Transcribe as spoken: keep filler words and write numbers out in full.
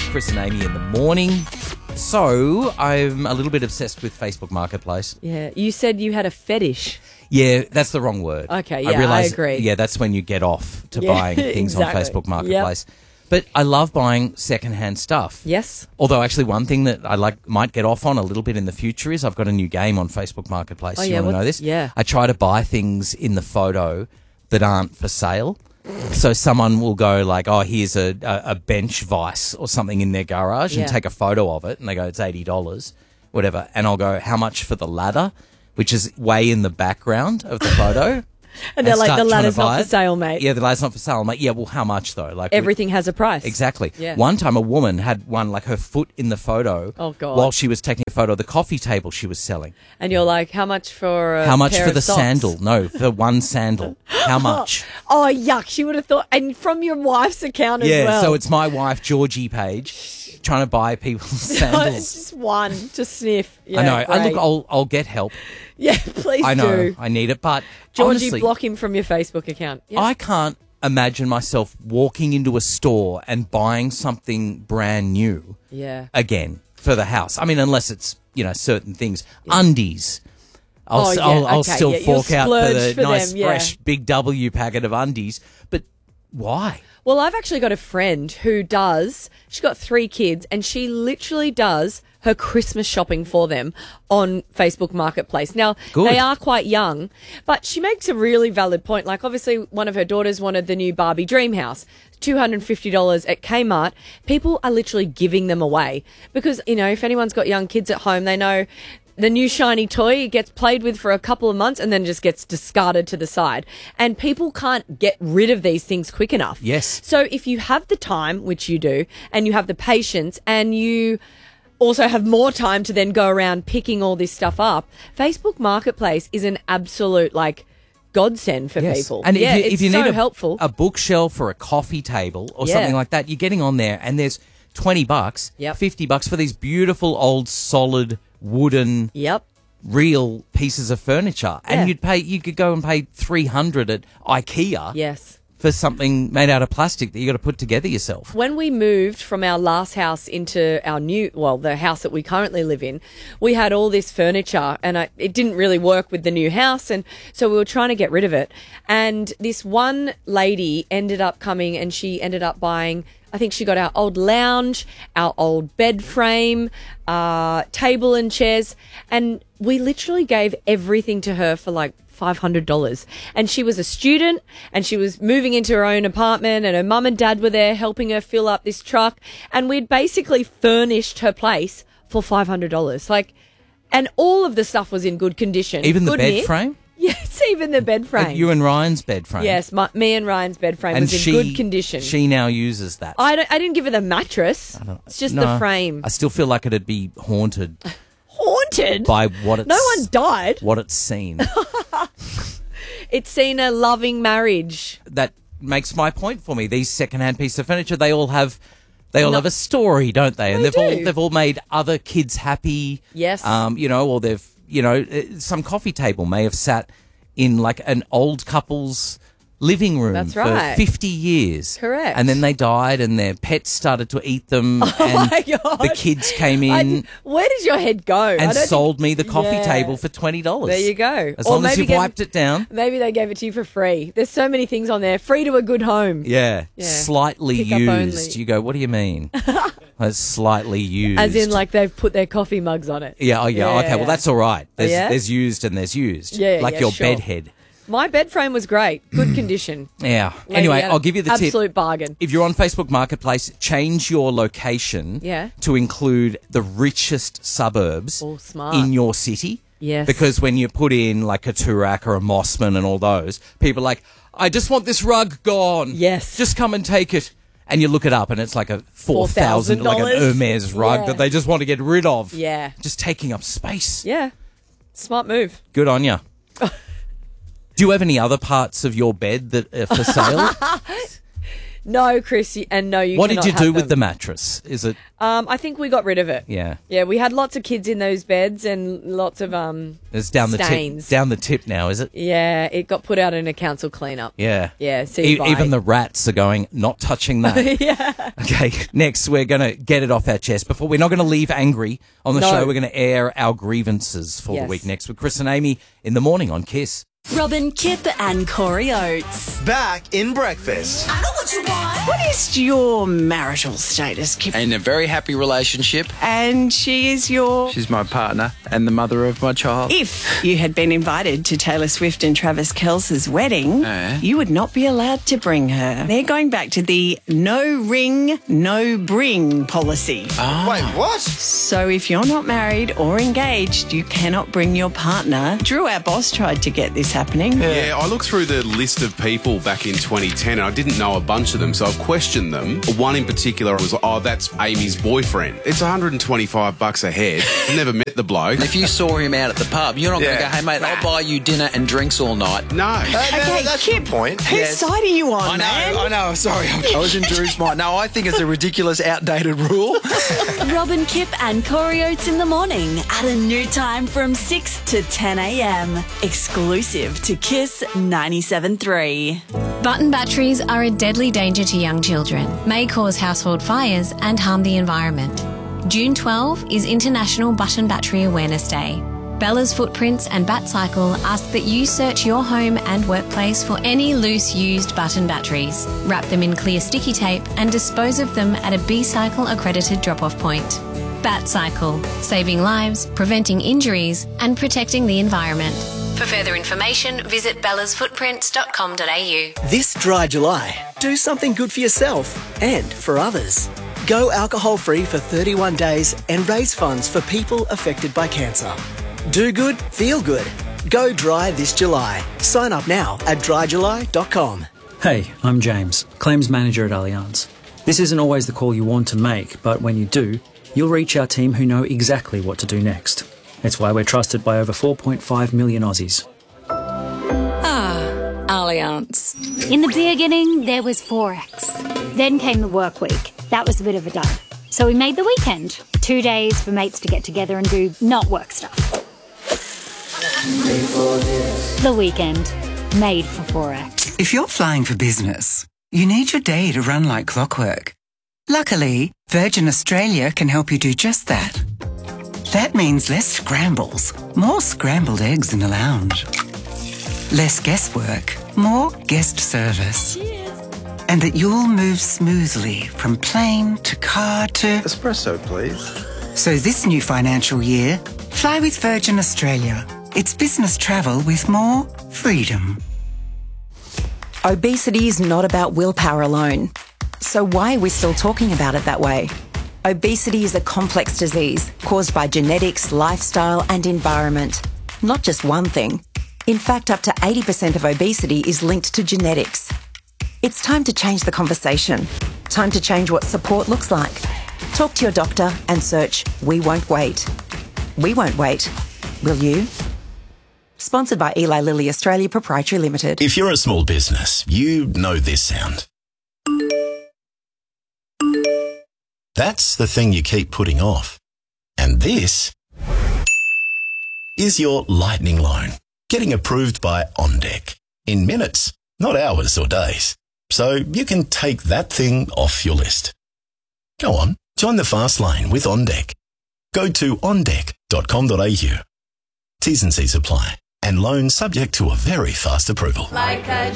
Chris and Amy in the morning. So, I'm a little bit obsessed with Facebook Marketplace. Yeah. You said you had a fetish. Yeah, that's the wrong word. Okay, yeah, I, realize, I agree. Yeah, that's when you get off to Yeah, buying things exactly. on Facebook Marketplace. Yep. But I love buying secondhand stuff. Yes. Although, actually, one thing that I like might get off on a little bit in the future is I've got a new game on Facebook Marketplace. Oh, you yeah, want to know what's- this? yeah. I try to buy things in the photo that aren't for sale. So someone will go like, oh, here's a, a, a bench vise or something in their garage Yeah. and take a photo of it, and they go, it's eighty dollars, whatever. And I'll go, how much for the ladder, which is way in the background of the photo? And they're like, start the trying to ladder's buy not for it. sale, mate. Yeah, the ladder's not for sale. I'm like, yeah, well, how much though? Like Everything has a price. Exactly. Yeah. One time a woman had one, like her foot in the photo Oh, God. while she was taking a photo of the coffee table she was selling. And you're like, how much for a How much pair for of the socks? sandal? No, for one sandal. How much? Oh, yuck. She would have thought. And from your wife's account as Yeah, well. so it's my wife, Georgie Page, trying to buy people's it's sandals. just one to sniff. Yeah, I know. I great. look, I'll, I'll get help. Yeah, please I know. do. I need it. But Georgie, honestly, block him from your Facebook account. Yes. I can't imagine myself walking into a store and buying something brand new Yeah. again for the house. I mean, unless it's, you know, certain things. Undies. I'll, Oh, s- yeah, I'll, I'll okay, still yeah, you'll fork out for the splurge for nice, them, yeah. fresh, big W packet of undies. But why? Well, I've actually got a friend who does, she's got three kids, and she literally does her Christmas shopping for them on Facebook Marketplace. Now, Good. they are quite young, but she makes a really valid point. Like, obviously, one of her daughters wanted the new Barbie Dream House, two hundred fifty dollars at Kmart. People are literally giving them away because, you know, if anyone's got young kids at home, they know the new shiny toy gets played with for a couple of months and then just gets discarded to the side. And people can't get rid of these things quick enough. Yes. So if you have the time, which you do, and you have the patience, and you also have more time to then go around picking all this stuff up, Facebook Marketplace is an absolute, like, godsend for Yes. people. And yeah, if you, it's if you so need a, helpful. a bookshelf or a coffee table or Yeah. something like that, you're getting on there and there's twenty bucks, Yep. fifty bucks for these beautiful old solid wooden Yep. real pieces of furniture. And Yeah. you'd pay, you could go and pay three hundred at IKEA Yes. for something made out of plastic that you got to put together yourself. When we moved from our last house into our new, well, the house that we currently live in, we had all this furniture and I, it didn't really work with the new house. And so we were trying to get rid of it. And this one lady ended up coming and she ended up buying, I think she got our old lounge, our old bed frame, uh, table and chairs. And we literally gave everything to her for like five hundred dollars. And she was a student and she was moving into her own apartment and her mum and dad were there helping her fill up this truck. And we'd basically furnished her place for five hundred dollars. Like, and all of the stuff was in good condition. Even the Good bed knit. frame? Yes, even the bed frame. You and Ryan's bed frame? Yes, my, me and Ryan's bed frame And was in she, good condition. she now uses that. I, don't, I didn't give her the mattress. It's just No, the frame. I still feel like it'd be haunted Haunted? by what it's No one died. what it's seen. It's seen a loving marriage. That makes my point for me. These secondhand pieces of furniture, they all have they all No- have a story, don't they? And They they've all do. they've all made other kids happy. Yes. Um, you know, or they've you know, uh, some coffee table may have sat in like an old couple's living room That's for right. fifty years. Correct. And then they died and their pets started to eat them and Oh my God. the kids came I in did- where does your head go? I and don't sold think- me the coffee Yeah. table for twenty dollars. There you go. As Or long as maybe you've give- wiped it down. Maybe they gave it to you for free. There's so many things on there. Free to a good home. Yeah. Yeah. Slightly Pick up used. only. You go, what do you mean? It's slightly used. As in, like, they've put their coffee mugs on it. Yeah, oh yeah, Yeah, okay, well yeah. that's all right. There's yeah? there's used and there's used. Yeah, like yeah, your sure. bed head. My bed frame was great. Good condition. Yeah. Lady Anyway, had I'll give you the tip. Absolute bargain. If you're on Facebook Marketplace, change your location Yeah. to include the richest suburbs Oh, smart. in your city. Yes. Because when you put in like a Turak or a Mossman and all those, people are like, I just want this rug gone. Yes. Just come and take it. And you look it up and it's like a four thousand like an dollars Hermes rug Yeah. that they just want to get rid of. Yeah. Just taking up space. Yeah. Smart move. Good on you. Do you have any other parts of your bed that are for sale? No, Chris, and no, you What cannot did you have do with them. the mattress? Is it? Um, I think we got rid of it. Yeah. Yeah, we had lots of kids in those beds and lots of um It's down the stains. tip. Down the tip now, is it? Yeah, it got put out in a council cleanup. Yeah. Yeah, see you E- bye. even the rats are going, not touching that. Yeah. Okay, next we're going to get it off our chest. Before we're not going to leave angry on the No. show. We're going to air our grievances for Yes. the week next with Chris and Amy in the morning on Kiss. Robin, Kip and Corey Oates. Back in breakfast. I know what you want. What is your marital status, Kip? In a very happy relationship. And she is your... She's my partner and the mother of my child. If you had been invited to Taylor Swift and Travis Kelce's wedding, Eh? you would not be allowed to bring her. They're going back to the no ring, no bring policy. Wait, what? So if you're not married or engaged, you cannot bring your partner. Drew, our boss, tried to get this happening. Yeah, I looked through the list of people back in twenty ten and I didn't know a bunch of them, so I've questioned them. One in particular was, oh, that's Amy's boyfriend. It's one hundred twenty-five bucks a head. I've never met the bloke. If you saw him out at the pub, you're not going to Yeah. go, hey, mate, I'll buy you dinner and drinks all night. No. Uh, no, Okay, that's Kip, the point. whose Yes. side are you on, I know, man? I know, sorry. I was in Drew's mind. No, I think it's a ridiculous, outdated rule. Robin, Kip and Corey Oates in the morning at a new time from six to ten a.m. Exclusive to Kiss ninety-seven point three. Button batteries are a deadly danger to young children, may cause household fires and harm the environment. June twelfth is International Button Battery Awareness Day. Bella's Footprints and BatCycle ask that you search your home and workplace for any loose used button batteries, wrap them in clear sticky tape and dispose of them at a B-Cycle accredited drop-off point. BatCycle, saving lives, preventing injuries and protecting the environment. For further information, visit bellas footprints dot com dot a u. This dry July, do something good for yourself and for others. Go alcohol-free for thirty-one days and raise funds for people affected by cancer. Do good, feel good. Go dry this July. Sign up now at dry july dot com. Hey, I'm James, Claims Manager at Allianz. This isn't always the call you want to make, but when you do, you'll reach our team who know exactly what to do next. It's why we're trusted by over four point five million Aussies. Ah, Allianz. In the beginning, there was Forex. Then came the work week. That was a bit of a dud. So we made the weekend. Two days for mates to get together and do not work stuff. The weekend. Made for Forex. If you're flying for business, you need your day to run like clockwork. Luckily, Virgin Australia can help you do just that. That means less scrambles, more scrambled eggs in the lounge. Less guesswork, more guest service. And that you'll move smoothly from plane to car to... Espresso, please. So this new financial year, fly with Virgin Australia. It's business travel with more freedom. Obesity is not about willpower alone. So why are we still talking about it that way? Obesity is a complex disease caused by genetics, lifestyle and environment. Not just one thing. In fact, up to eighty percent of obesity is linked to genetics. It's time to change the conversation. Time to change what support looks like. Talk to your doctor and search We Won't Wait. We won't wait. Will you? Sponsored by Eli Lilly Australia Proprietary Limited. If you're a small business, you know this sound. That's the thing you keep putting off. And this is your lightning loan, getting approved by OnDeck in minutes, not hours or days. So you can take that thing off your list. Go on, join the fast lane with OnDeck. Go to on deck dot com dot a u. T's and C's apply, and loan subject to a very fast approval. Like a